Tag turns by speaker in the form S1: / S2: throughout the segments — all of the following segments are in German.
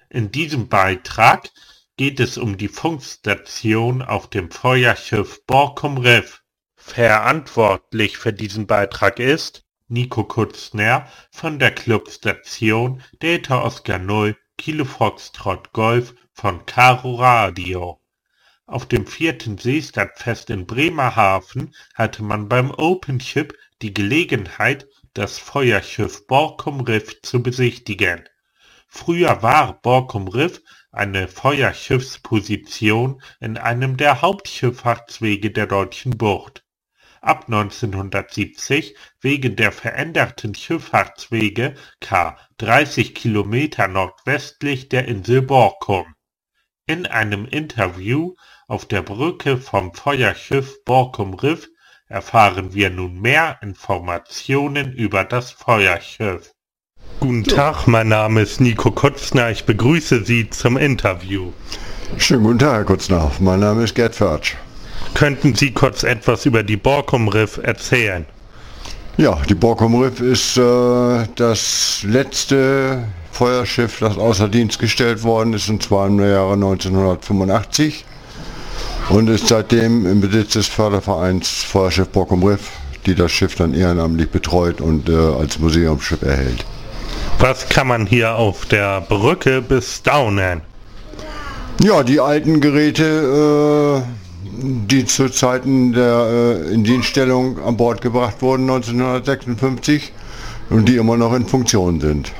S1: In diesem Beitrag geht es um die Funkstation auf dem Feuerschiff Borkum Riff. Verantwortlich für diesen Beitrag ist Nico Kutzner von der Clubstation Delta Oscar 0 Kilo Foxtrot Golf von Caro Radio. Auf dem 4. Seestadtfest in Bremerhaven hatte man beim OpenShip die Gelegenheit, das Feuerschiff Borkum Riff zu besichtigen. Früher war Borkum Riff eine Feuerschiffsposition in einem der Hauptschifffahrtswege der Deutschen Bucht. Ab 1970 wegen der veränderten Schifffahrtswege ca. 30 Kilometer nordwestlich der Insel Borkum. In einem Interview auf der Brücke vom Feuerschiff Borkum Riff erfahren wir nun mehr Informationen über das Feuerschiff. Guten Tag, mein Name ist Nico Kutzner, ich begrüße Sie zum Interview.
S2: Schönen guten Tag, Herr Kutzner, mein Name ist Gerd Förtsch.
S1: Könnten Sie kurz etwas über die Borkum Riff erzählen?
S2: Ja, die Borkum Riff ist das letzte Feuerschiff, das außer Dienst gestellt worden ist, und zwar im Jahre 1985 und ist seitdem im Besitz des Fördervereins Feuerschiff Borkum Riff, die das Schiff dann ehrenamtlich betreut und als Museumsschiff erhält.
S1: Was kann man hier auf der Brücke bestaunen?
S2: Ja, die alten Geräte, die zu Zeiten der Indienststellung an Bord gebracht wurden 1956 und die immer noch in Funktion sind.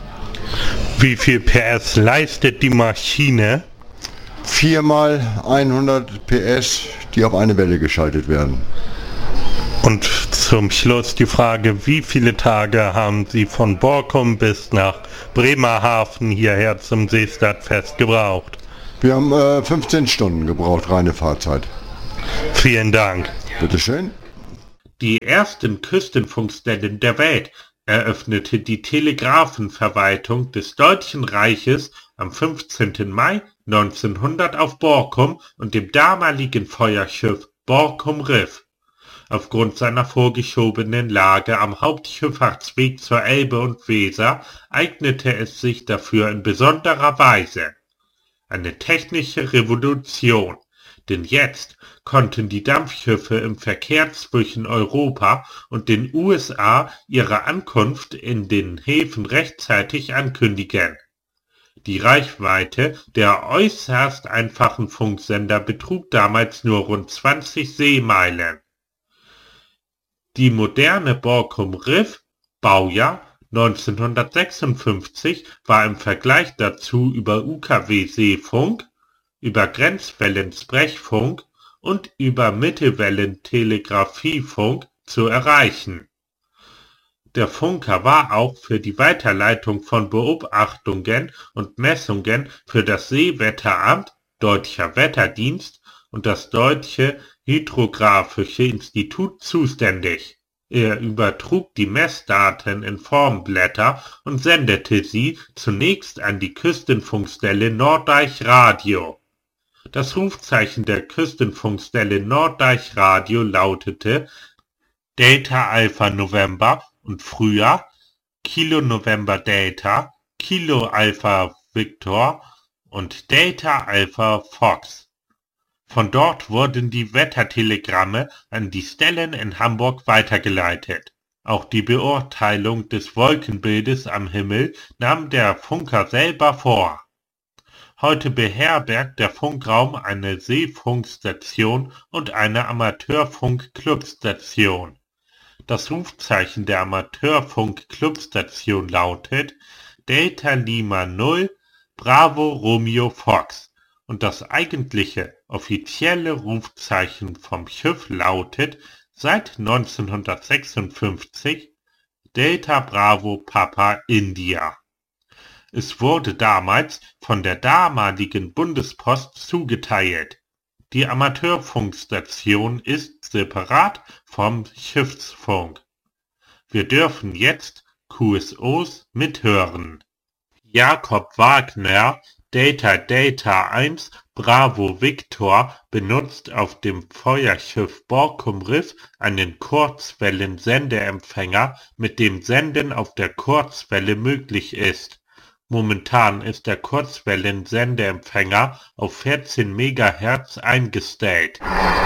S1: Wie viel PS leistet die Maschine?
S2: 4 mal 100 PS, die auf eine Welle geschaltet werden.
S1: Und zum Schluss die Frage, wie viele Tage haben Sie von Borkum bis nach Bremerhaven hierher zum Seestadtfest gebraucht?
S2: Wir haben 15 Stunden gebraucht, reine Fahrzeit.
S1: Vielen Dank.
S2: Bitteschön.
S1: Die ersten Küstenfunkstellen der Welt eröffnete die Telegrafenverwaltung des Deutschen Reiches am 15. Mai 1900 auf Borkum und dem damaligen Feuerschiff Borkum Riff. Aufgrund seiner vorgeschobenen Lage am Hauptschifffahrtsweg zur Elbe und Weser eignete es sich dafür in besonderer Weise. Eine technische Revolution, denn jetzt konnten die Dampfschiffe im Verkehr zwischen Europa und den USA ihre Ankunft in den Häfen rechtzeitig ankündigen. Die Reichweite der äußerst einfachen Funksender betrug damals nur rund 20 Seemeilen. Die moderne Borkum Riff, Baujahr 1956, war im Vergleich dazu über UKW-Seefunk, über Grenzwellen-Sprechfunk und über Mittelwellen-Telegrafiefunk zu erreichen. Der Funker war auch für die Weiterleitung von Beobachtungen und Messungen für das Seewetteramt, Deutscher Wetterdienst und das Deutsche Hydrographische Institut zuständig. Er übertrug die Messdaten in Formblätter und sendete sie zunächst an die Küstenfunkstelle Norddeich Radio. Das Rufzeichen der Küstenfunkstelle Norddeich Radio lautete Delta Alpha November und früher Kilo November Delta, Kilo Alpha Victor und Delta Alpha Fox. Von dort wurden die Wettertelegramme an die Stellen in Hamburg weitergeleitet. Auch die Beurteilung des Wolkenbildes am Himmel nahm der Funker selber vor. Heute beherbergt der Funkraum eine Seefunkstation und eine Amateurfunk-Clubstation. Das Rufzeichen der Amateurfunk-Clubstation lautet Delta Lima 0 Bravo Romeo Fox und das eigentliche offizielle Rufzeichen vom Schiff lautet seit 1956 Delta Bravo Papa India. Es wurde damals von der damaligen Bundespost zugeteilt. Die Amateurfunkstation ist separat vom Schiffsfunk. Wir dürfen jetzt QSOs mithören. Jakob Wagner, Delta Delta 1 Bravo Victor benutzt auf dem Feuerschiff Borkum Riff einen Kurzwellensendeempfänger, mit dem Senden auf der Kurzwelle möglich ist. Momentan ist der Kurzwellensendeempfänger auf 14 MHz eingestellt.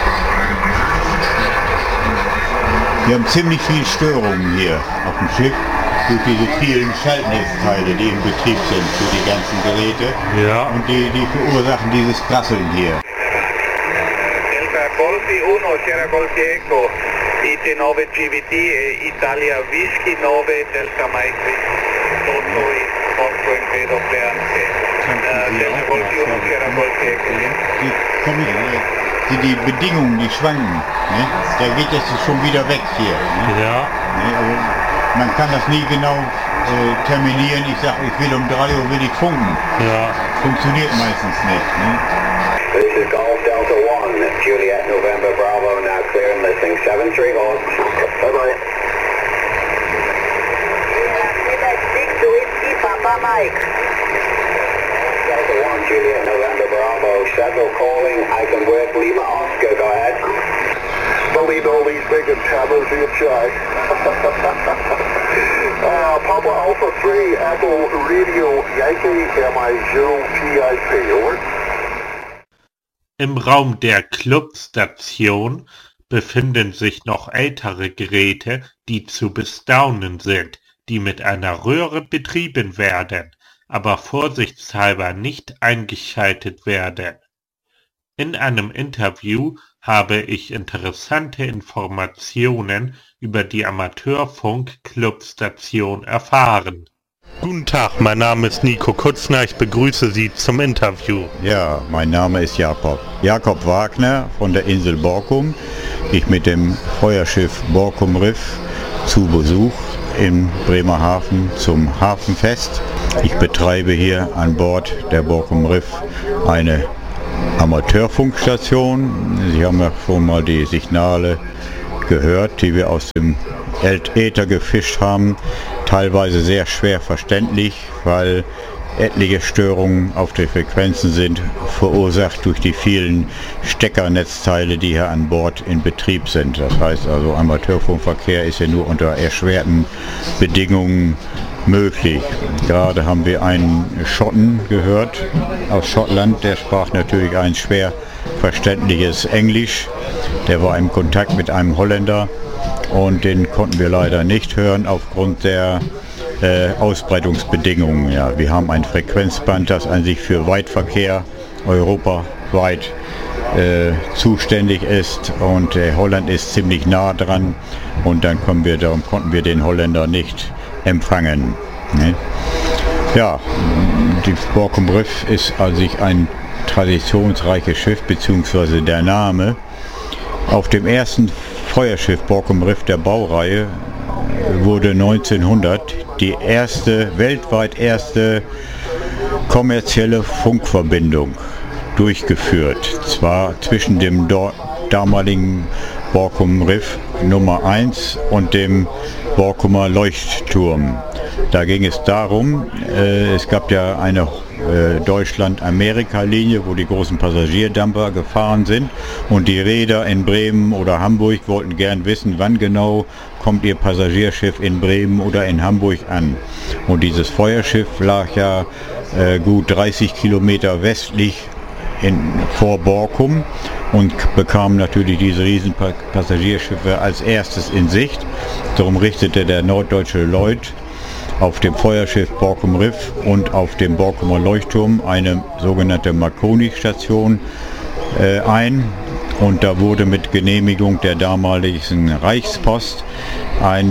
S3: Wir haben ziemlich viel Störungen hier auf dem Schiff durch diese vielen Schaltnetzteile, die im Betrieb sind für die ganzen Geräte.
S1: Ja.
S3: Und die verursachen dieses Prasseln hier.
S4: Delta Golfi 1, Sierra Golfi Echo, IT9 GVT, Italia Whisky 9, Delta Mike, Toto, Moscow Impero Preante. Delta Golfi 1, Sierra Golfi Echo.
S3: Die Bedingungen, die schwanken, ne? Da geht es schon wieder weg hier. Ne?
S1: Ja.
S3: Ne? Also man kann das nie genau terminieren. Ich sage, ich will um 3 Uhr will ich funken.
S1: Ja.
S3: Funktioniert meistens nicht. Ne?
S4: This is Golf Delta 1, Juliet November Bravo, now clear and listening 73 Golf. Bye-bye. Papa Mike. Delta 1, Juliet November Bravo, Shuttle calling, I can work Lima Oscar, go ahead. Believe all these big antennas, you're shy. Papa Alpha 3, Apple Radio Yankee, MI0 PIP, over.
S1: Im Raum der Clubstation befinden sich noch ältere Geräte, die zu bestaunen sind, die mit einer Röhre betrieben werden, aber vorsichtshalber nicht eingeschaltet werden. In einem Interview habe ich interessante Informationen über die Amateurfunk-Clubstation erfahren. Guten Tag, mein Name ist Nico Kutzner, ich begrüße Sie zum Interview.
S3: Ja, mein Name ist Jakob Wagner von der Insel Borkum. Ich mit dem Feuerschiff Borkum Riff zu Besuch im Bremerhaven zum Hafenfest. Ich betreibe hier an Bord der Borkum Riff eine Amateurfunkstation. Sie haben ja schon mal die Signale gehört, die wir aus dem Äther gefischt haben. Teilweise sehr schwer verständlich, weil etliche Störungen auf den Frequenzen sind, verursacht durch die vielen Steckernetzteile, die hier an Bord in Betrieb sind. Das heißt also, Amateurfunkverkehr ist ja nur unter erschwerten Bedingungen möglich. Gerade haben wir einen Schotten gehört aus Schottland, der sprach natürlich ein schwer verständliches Englisch. Der war im Kontakt mit einem Holländer und den konnten wir leider nicht hören aufgrund der Ausbreitungsbedingungen. Ja, wir haben ein Frequenzband, das an sich für Weitverkehr europaweit zuständig ist, und Holland ist ziemlich nah dran, und darum konnten wir den Holländer nicht empfangen. Ne? Ja, die Borkum Riff ist an sich ein traditionsreiches Schiff, beziehungsweise der Name. Auf dem ersten Feuerschiff Borkum Riff der Baureihe wurde 1900 die weltweit erste kommerzielle Funkverbindung durchgeführt. Zwar zwischen dem damaligen Borkum Riff Nummer 1 und dem Borkumer Leuchtturm. Da ging es darum, es gab ja eine Deutschland-Amerika-Linie, wo die großen Passagierdampfer gefahren sind, und die Reeder in Bremen oder Hamburg wollten gern wissen, wann genau kommt ihr Passagierschiff in Bremen oder in Hamburg an. Und dieses Feuerschiff lag ja gut 30 Kilometer westlich vor Borkum und bekam natürlich diese riesen Passagierschiffe als erstes in Sicht. Darum richtete der Norddeutsche Lloyd auf dem Feuerschiff Borkum Riff und auf dem Borkumer Leuchtturm eine sogenannte Marconi-Station ein, und da wurde mit Genehmigung der damaligen Reichspost ein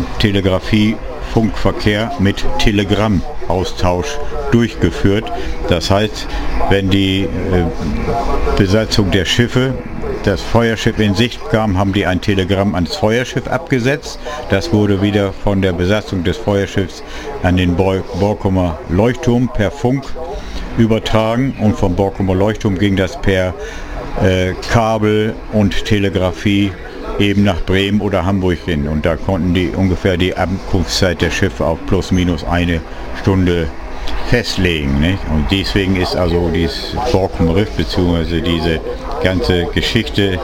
S3: Telegrafie-Funkverkehr mit Telegrammaustausch durchgeführt. Das heißt, wenn die Besatzung der Schiffe das Feuerschiff in Sicht kam, haben die ein Telegramm ans Feuerschiff abgesetzt. Das wurde wieder von der Besatzung des Feuerschiffs an den Borkumer Leuchtturm per Funk übertragen, und vom Borkumer Leuchtturm ging das per Kabel und Telegrafie eben nach Bremen oder Hamburg hin, und da konnten die ungefähr die Ankunftszeit der Schiffe auf plus minus eine Stunde festlegen. Nicht? Und deswegen ist also dieses Borkum Riff bzw. diese ganze Geschichte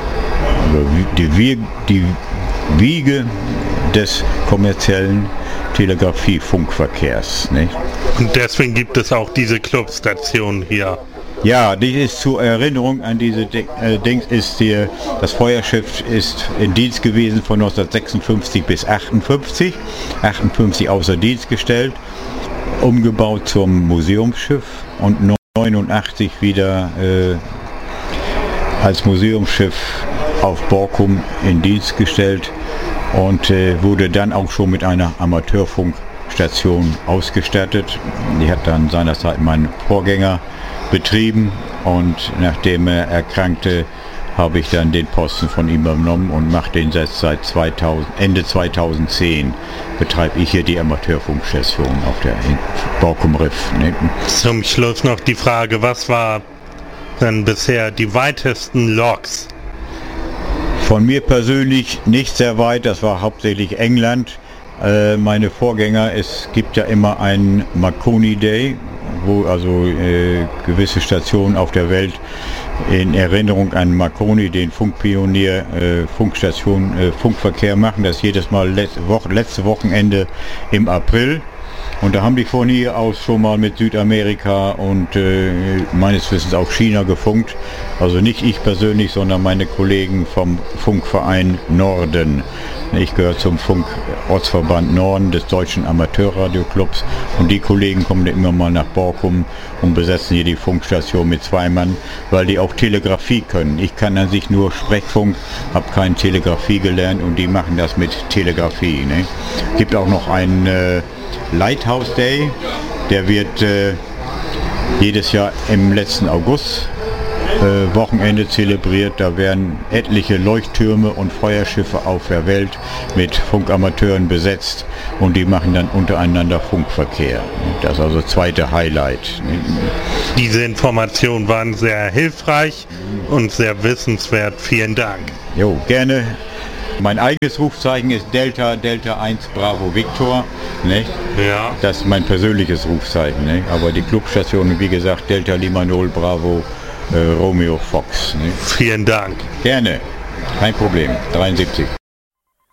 S3: die Wiege des kommerziellen Telegrafie-Funkverkehrs. Nicht?
S1: Und deswegen gibt es auch diese Clubstation hier.
S3: Ja, die ist zur Erinnerung an diese Dings ist hier, das Feuerschiff ist in Dienst gewesen von 1956 bis 58, 58 außer Dienst gestellt, umgebaut zum Museumsschiff und 89 wieder als Museumsschiff auf Borkum in Dienst gestellt und wurde dann auch schon mit einer Amateurfunkstation ausgestattet. Die hat dann seinerzeit mein Vorgänger betrieben und nachdem er erkrankte, habe ich dann den Posten von ihm übernommen und mache den jetzt seit Ende 2010 betreibe ich hier die Amateurfunkstation auf der Borkum Riff. Ne?
S1: Zum Schluss noch die Frage, was war denn bisher die weitesten Loks?
S3: Von mir persönlich nicht sehr weit, das war hauptsächlich England. Meine Vorgänger, es gibt ja immer einen Marconi Day, wo also gewisse Stationen auf der Welt in Erinnerung an Marconi, den Funkpionier, Funkverkehr machen. Das jedes Mal letzte Wochenende im April. Und da haben die von hier aus schon mal mit Südamerika und meines Wissens auch China gefunkt. Also nicht ich persönlich, sondern meine Kollegen vom Funkverein Norden. Ich gehöre zum Funkortsverband Norden des Deutschen Amateurradioclubs und die Kollegen kommen immer mal nach Borkum und besetzen hier die Funkstation mit 2 Mann, weil die auch Telegrafie können. Ich kann an sich nur Sprechfunk, habe keine Telegrafie gelernt und die machen das mit Telegrafie. Ne? Gibt auch noch einen Lighthouse Day, der wird jedes Jahr im letzten August Wochenende zelebriert. Da werden etliche Leuchttürme und Feuerschiffe auf der Welt mit Funkamateuren besetzt und die machen dann untereinander Funkverkehr. Das ist also das zweite Highlight.
S1: Diese Informationen waren sehr hilfreich und sehr wissenswert. Vielen Dank.
S3: Jo, gerne. Mein eigenes Rufzeichen ist Delta 1 Bravo Victor. Nicht?
S1: Ja.
S3: Das ist mein persönliches Rufzeichen. Nicht? Aber die Clubstation, wie gesagt, Delta Lima 0 Bravo Romeo Fox. Nicht?
S1: Vielen Dank.
S3: Gerne. Kein Problem. 73.